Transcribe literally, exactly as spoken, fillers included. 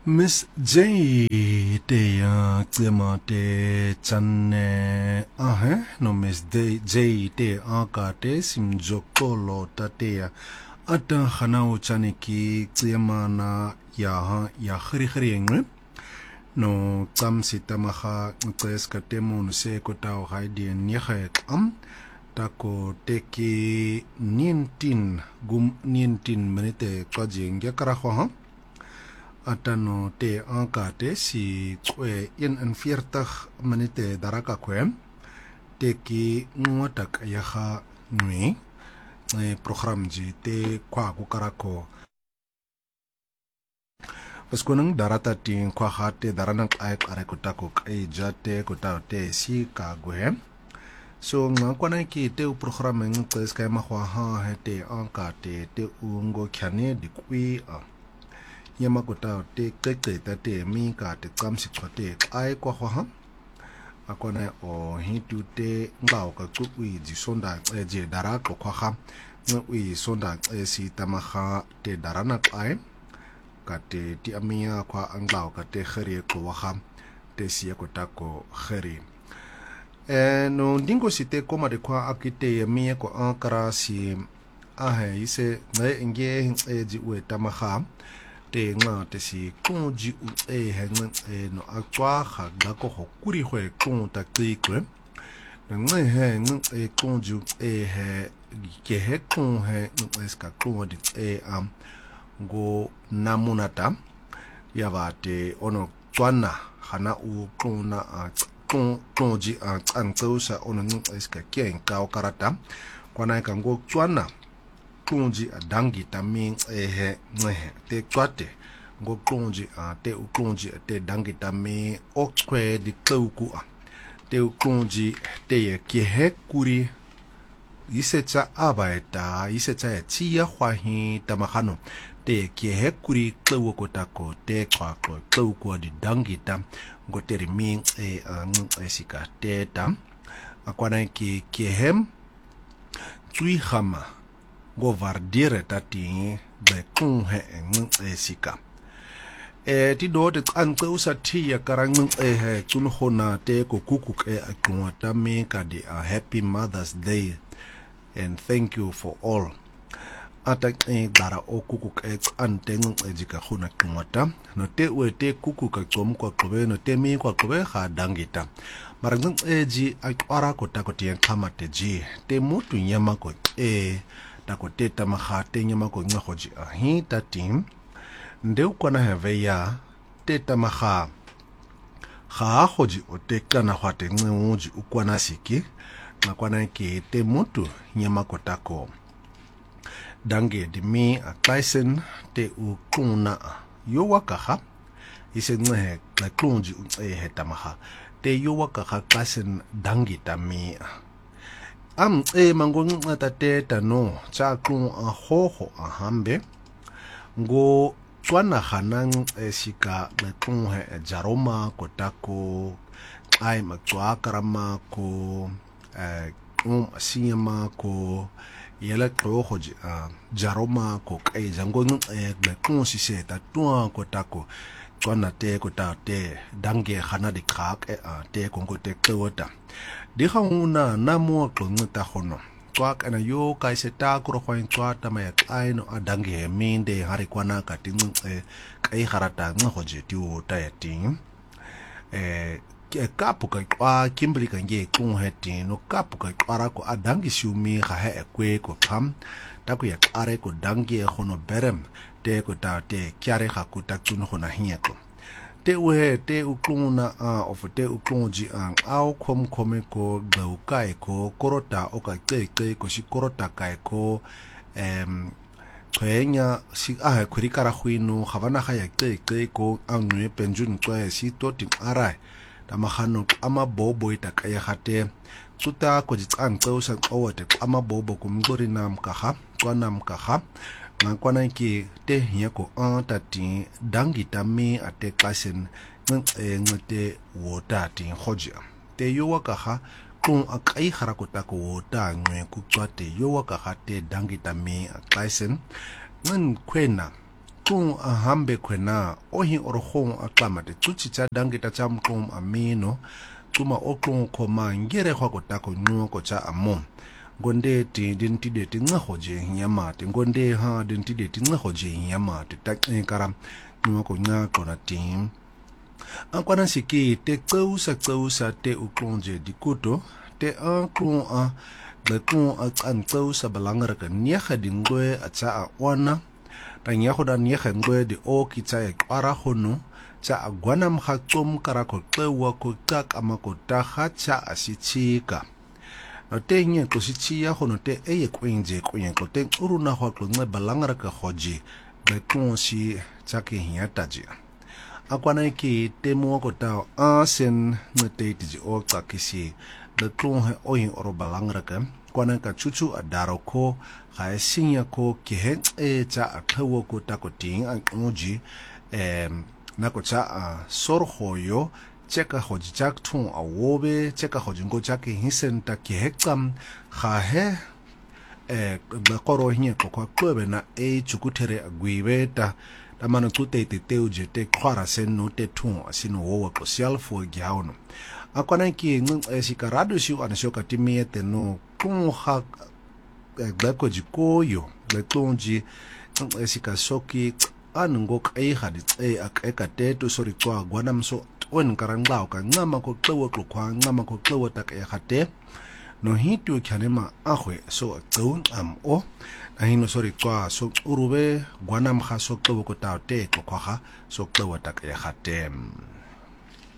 Miss J te ya tsema te chane ahe no Miss J te aka te simjokolo tatea ata khanao chane ki tsema na ya ya khri khri ngwe no tsam sitamaha tses katemo no se kotao haidi nyehe am tako teki nineteen gum nineteen minute kwaji ngekara ho atano te anka te si tswe eenenveertig minute daraka kwem teki ngotak yaha nui e program ji te kwa kukarako paskunang darata ting kwa hate daranang ay kare kutako kay jate kutao te si kagwe so nga kwana ki te u program ng tes kay mahwa ha te anka te te ungo kyane di kwi a yama kutao te keke ta te mi ka te kamsi chote ay kwa ha akona o hitu te ngao ka kukwi ji sonda je darako kwa ha ngwi sonda si tamaha te darana ay kate ti amia kwa anglao kate kheri ko waha te siya kotako kheri e no dingo site koma de kwa akite yamia ko ankara si ahe ise ngai nge e ji we tamaha te nga te si kunji u e henga e no akwa kha gako hokuri hwe kun ta klikwe ngai he ngai e kunju e he ke he kun he eska kun di e am go namunata yavate ono twana hana u kuna a kun kunji a tsantsausa ono eska kien ka karata kwana ka go twana kunji a dangi tamin ehe ngehe te twate go kunji a te u kunji te dangi tamin okwe di klauku a te u kunji te ye kehe kuri isetsa abaeta isetsa ya tia hwahi tamahano te kehe kuri klau kotako te kwa kwa klau kwa di dangita go terimi e ang esika teta akwana ki kehem tui hama go vardire tati de kunhe ang esika e ti do de anke usa ti ya karang e he tun hona te ko kukuk e akunata me ka di a happy Mother's Day and thank you for all atak e dara o kukuk e anteng e jika khuna kumata no te we te kukuk kom kwa kobe no te mi kwa kobe kha dangita marang e ji akwara ko ta ko tien khamate ji te mutu nyama ko e ta ko te ta maha te nyama ko ngho ji a hi ta tim ndeu kwana have ya te ta maha kha hoji o te kana hwate ngeuji ukwana siki na kwana ki te mutu nyama ko tako dange di mi a klaisen te u kuna yo wakaha ise ngehe la klunji u e hetamaha te yo wakaha klaisen dangi tami am e mango ngata te tano cha klun a hoho a hambe ngo twana hanang e sika la klun he jaroma kotako ai makwa karama ko eh um asiyama ko yela klohoji a jaroma ko kai jango e be kunsi se ta tua ko tako twana te ko ta te dange khana de krak e a te ko ko te kwota di khuna na mo ko ngata hono twa kana yo kai se ta ko ro khwain twa ta ma kai no adange minde hari kwana ka tin e kai harata ngoje ti o ta yatin e kapu ka kwa kimbli ka nge kun heti no kapu ka kwara ko adangi siumi ga he ekwe ko pam ta ku ya kare ko dangi e khono berem te ko ta te kyare ga ku ta tsuno khona hieko te we te ukluna a of te uklunji ang au khom khome ko gau kai ko korota o ka te te ko si korota kai ko em kwenya si a kurikara huinu havana ga ya te te ko angwe penjun kwa si to tim arai tamahano ama bobo itakaya hate tsuta ko jitsangco sa qowate ama bobo kumngori nam kaha kwanam kaha ngakwana ki te hiya ko antati dangi tami ate klasen ngate wota ti hoja te yowa kaha kun akai harakota ko wota ngwe ku tswate yowa kaha te dangi tami klasen ngan kwena kung ahambe khwena ohi orokhong aqama te tsuchi tsa dangita tsa mqom amino tsuma oqong khoma ngere khwa kotako nqoko tsa amo gonde ti dintide ti nqahoje nyamate gonde ha dintide ti nqahoje nyamate taqekara nqoko nqaqo na tim akwana siki te tseusa tseusa te uqonje dikuto te aqong a Lekung akan tseusa balangara ka niyaga dingwe atsa a wana tanyago da niyaga ngwe di o kitsa e kwara hono tsa agwana mga tsom karako tlewa ko tak amako taha tsa asichika no te nye ko sichia hono te eye kwenje kwenye ko te uruna hoa klo nge balangara ka hoji lekung si tsaki hinyataji akwana iki te mua ko tao asen nge te itiji o tsakisi Lekung he oyin oro balangraka kwana ka chuchu adaro ko ga sinya ko ki he e tsa akhawo ko takoting ang ngoji em nako tsa a sorhoyo cheka hoji jak thung awobe cheka hoji ngo jak hisen ta ki he tsam ga he e ba koro hinye ko kwa kwebe na e chukutere agwibe ta tamano tute te teuje te khwara sen no te thung asino wo ko selfo gyauno akwana ki ngwe sikarado si ana shoka timete no kunha glako jikoyo letonji sikasoki anungo kai hadi e akateto sori kwa gwanamso wen karanglaw ka ngama ko tlewo kwa ngama ko tlewo tak e hate no hitu kyanema ahwe so tsun am o ahino sori kwa so urube gwanam kha so tlewo ko taute ko kwa so tlewo tak e hate